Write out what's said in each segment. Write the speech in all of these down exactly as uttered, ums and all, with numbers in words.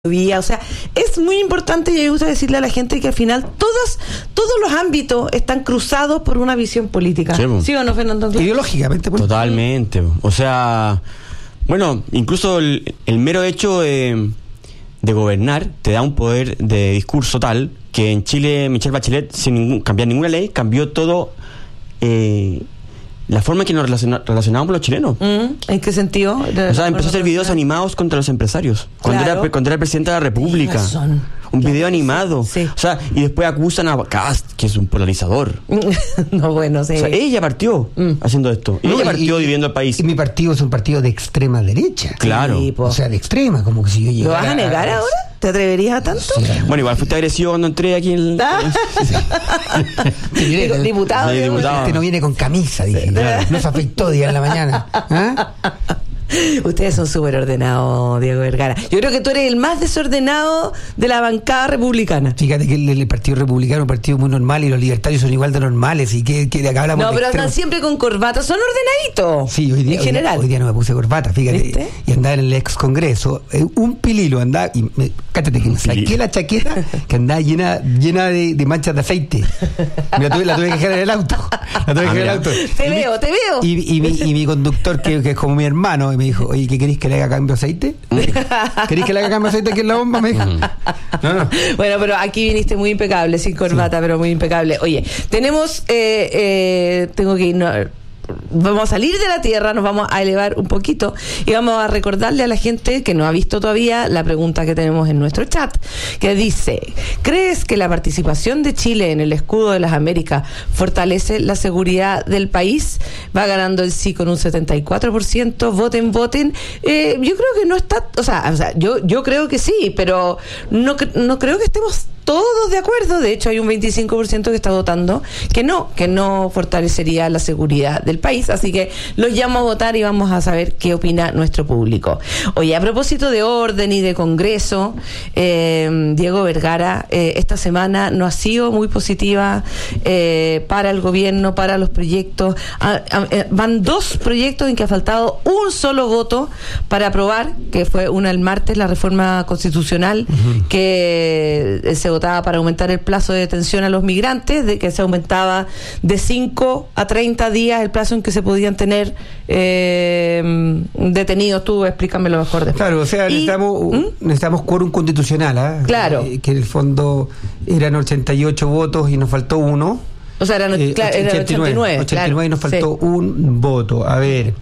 O sea, es muy importante y me gusta decirle a la gente que al final todos, todos los ámbitos están cruzados por una visión política. Sí, ¿Sí o no, Fernando? Ideológicamente. Pues. Totalmente. O sea, bueno, incluso el, el mero hecho de, de gobernar te da un poder de discurso tal que en Chile Michelle Bachelet, sin ningún, cambiar ninguna ley, cambió todo... Eh, la forma en que nos relaciona, relacionábamos con los chilenos. Mm, ¿En qué sentido? O sea, empezó a hacer videos animados contra los empresarios. Cuando, claro. era, cuando era el presidente de la República. Un video animado. Sí. O sea, y después acusan a Kast, que es un polarizador. No, bueno, sí. O sea, ella partió mm. haciendo esto. No, ella y, partió y, dividiendo el país. Y mi partido es un partido de extrema derecha. Claro. Sí, o sea, de extrema, como que si yo llegara... ¿Lo vas a negar a... ahora? ¿Te atreverías a tanto? Sí. Bueno, igual fuiste agresivo cuando entré aquí en el... ¿Ah? Sí. Diputado. Sí, diputado. Este no viene con camisa, dije. No se afeitó día en la mañana. ¿Ah? Ustedes son súper ordenados, Diego Vergara. Yo creo que tú eres el más desordenado de la bancada republicana. Fíjate que el, el Partido Republicano es un partido muy normal y los libertarios son igual de normales y que, que de acá hablamos. No, de pero extremo. Andan siempre con corbata, son ordenaditos. Sí, hoy día, en hoy, general. día, hoy día no me puse corbata, fíjate. ¿Viste? Y andaba en el ex congreso, eh, un pililo andaba, y me, cállate que me saqué la chaqueta que andaba llena, llena de, de manchas de aceite. Me la tuve, la tuve que dejar en el auto. La tuve que dejar en el auto. Te y veo, mi, te veo. Y, y, mi, y mi conductor, que, que es como mi hermano, y me dijo, oye, ¿qué queréis que le haga cambio de aceite? ¿Queréis que le haga cambio de aceite aquí en la bomba? Me dijo. No, no. Bueno, pero aquí viniste muy impecable, sin corbata, sí. Pero muy impecable. Oye, tenemos, eh, eh, tengo que ir, no, vamos a salir de la tierra, nos vamos a elevar un poquito y vamos a recordarle a la gente que no ha visto todavía la pregunta que tenemos en nuestro chat, que dice: ¿crees que la participación de Chile en el escudo de las Américas fortalece la seguridad del país? Va ganando el sí con un setenta y cuatro por ciento. Voten, voten. Eh, yo creo que no está, o sea, o sea yo, yo creo que sí, pero no, no creo que estemos todos de acuerdo. De hecho, hay un veinticinco por ciento que está votando que no, que no fortalecería la seguridad del país. Así que los llamo a votar y vamos a saber qué opina nuestro público. Oye, a propósito de orden y de Congreso, eh, Diego Vergara, eh, esta semana no ha sido muy positiva eh, para el gobierno, para los proyectos. Ah, ah, eh, van dos proyectos en que ha faltado un solo voto para aprobar, que fue una el martes, la reforma constitucional, uh-huh. que eh, se votaba para aumentar el plazo de detención a los migrantes, de que se aumentaba de cinco a treinta días el plazo en que se podían tener eh, detenidos. Tú explícamelo mejor después. Claro, o sea, y, necesitamos, ¿Mm? necesitamos quórum constitucional, ¿eh? Claro. Eh, que en el fondo eran ochenta y ocho votos y nos faltó uno. O sea, eran, eh, claro, eran ochenta y nueve. ochenta y nueve claro, y nos faltó sí. un voto. A ver,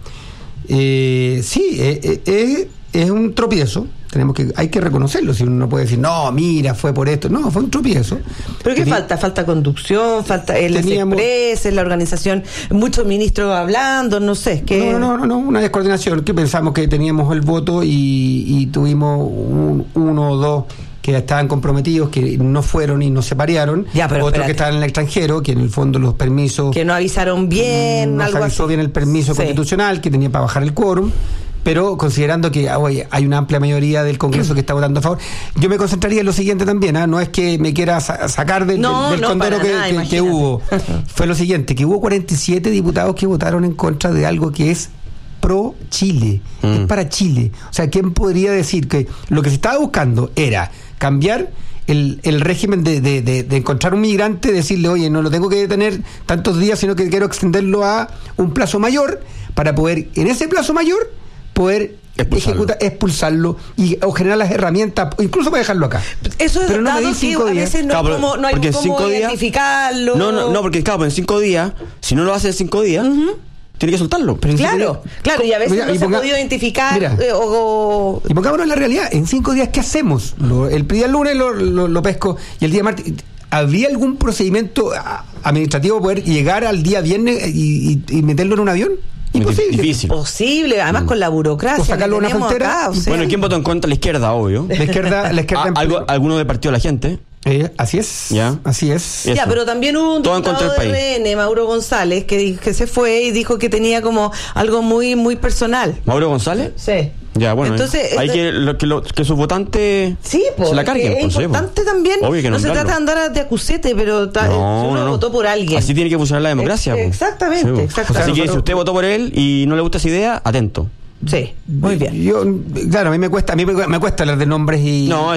eh, sí, eh, eh, es un tropiezo. Tenemos que, hay que reconocerlo. Si uno no puede decir, no, mira, fue por esto. No, fue un tropiezo. ¿Pero qué Tení, falta? Falta conducción, falta el express, la organización, muchos ministros hablando, no sé. ¿qué? No, no, no, no, una descoordinación. Que pensamos que teníamos el voto y, y tuvimos un, uno o dos que estaban comprometidos, que no fueron y no se parearon. Ya, pero otros espérate. que estaban en el extranjero, que en el fondo los permisos... Que no avisaron bien, no algo se avisó así. bien el permiso sí. constitucional, que tenía para bajar el quórum. Pero considerando que oye, hay una amplia mayoría del Congreso que está votando a favor, yo me concentraría en lo siguiente también, ¿eh? No es que me quiera sa- sacar del, no, del, del no, condoro que, nada, que, que hubo. Fue lo siguiente, que hubo cuarenta y siete diputados que votaron en contra de algo que es pro Chile, mm. es para Chile. O sea, ¿quién podría decir que lo que se estaba buscando era cambiar El, el régimen de, de, de, de encontrar un migrante, decirle, oye, no lo tengo que detener tantos días, sino que quiero extenderlo a un plazo mayor para poder, en ese plazo mayor, poder expulsarlo. ejecutar, expulsarlo y o generar las herramientas, o incluso para dejarlo acá. Eso es pero no dado me di cinco que a días. veces no, Claro, hay como, no hay porque cómo cinco días, identificarlo. No, no, no, porque claro, en cinco días, si no lo hace en cinco días, uh-huh. tiene que soltarlo. Pero claro, días, claro, y a veces mira, no y se ponga, ha podido identificar. Mira, eh, o, o... Y pongámonos en la realidad, en cinco días, ¿qué hacemos? Lo, el día lunes lo, lo, lo pesco y el día martes... ¿Habría algún procedimiento administrativo para poder llegar al día viernes y, y, y meterlo en un avión? Imposible. Difícil. Posible, además mm. con la burocracia. O sacarlo a una frontera. Acá, o sea. Bueno, ¿quién votó en contra? La izquierda, obvio. La izquierda, la izquierda. ¿A, algo, ¿Alguno del Partido de la Gente? Eh, así es. Ya. Así es. Ya, Eso. pero también hubo un Todo diputado de R N, Mauro González, que, que se fue y dijo que tenía como algo muy muy personal. ¿Mauro González? Sí. Ya, bueno, entonces, hay esto, que, lo, que, lo, que sus votantes sí, po, se la carguen. Es pues, importante sí, po. también. Obvio que no se nombrarlo. trata de andar de acusete, pero ta, no, si uno no, no. votó por alguien. Así tiene que funcionar la democracia. Ex- exactamente, sí, exactamente. Así que si usted votó por él y no le gusta esa idea, atento. Sí, muy bien. Yo, claro, a mí me cuesta, a mí me cuesta hablar de nombres y... No,